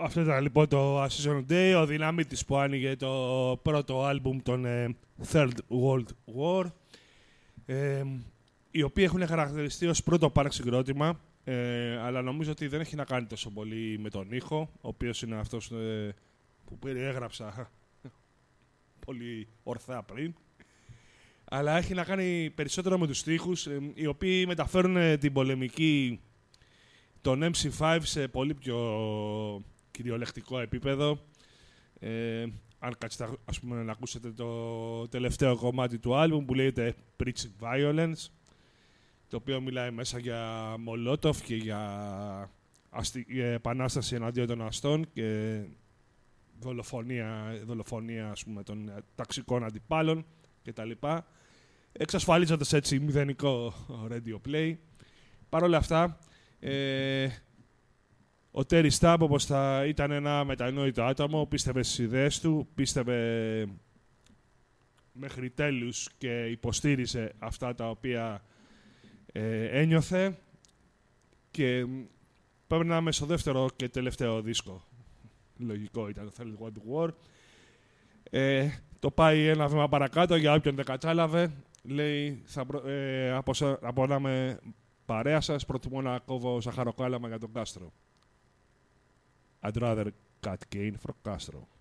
Αυτό ήταν λοιπόν το A Season Day, ο δυναμίτης που άνοιγε το πρώτο άλμπουμ των Third World War, οι οποίοι έχουν χαρακτηριστεί ως πρώτο πάρκ συγκρότημα, αλλά νομίζω ότι δεν έχει να κάνει τόσο πολύ με τον ήχο, ο οποίος είναι αυτός που περιέγραψα πολύ ορθά πριν, αλλά έχει να κάνει περισσότερο με τους στίχους, οι οποίοι μεταφέρουν την πολεμική των MC5 σε πολύ πιο κυριολεκτικό επίπεδο. Αν κάτσετε ας πούμε, να ακούσετε το τελευταίο κομμάτι του άλμπουμ που λέγεται Preaching Violence, το οποίο μιλάει μέσα για Μολότοφ και για επανάσταση εναντίον των αστών και δολοφονία ας πούμε, των ταξικών αντιπάλων κτλ. Εξασφαλίζοντας έτσι μηδενικό radio play. Παρ' όλα αυτά, ο Τέρι Σταμπ, όπως θα ήταν ένα μετανόητο άτομο, πίστευε στις ιδέες του, πίστευε μέχρι τέλους και υποστήριζε αυτά τα οποία ένιωθε και παίρναμε στο δεύτερο και τελευταίο δίσκο. Λογικό ήταν το Third World War. Το πάει ένα βήμα παρακάτω, για όποιον δεν κατάλαβε. Λέει, από να είμαι παρέα σας, προτιμώ να κόβω ζαχαροκάλαμα για τον Κάστρο. I'd rather cut cane from Castro.